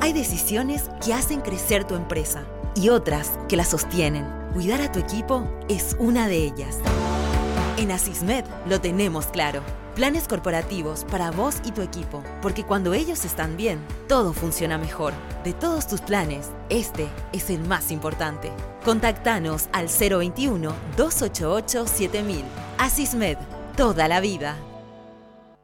Hay decisiones que hacen crecer tu empresa y otras que la sostienen. Cuidar a tu equipo es una de ellas. En Asismed lo tenemos claro. Planes corporativos para vos y tu equipo, porque cuando ellos están bien, todo funciona mejor. De todos tus planes, este es el más importante. Contactanos al 021-288-7000. Asismed, toda la vida.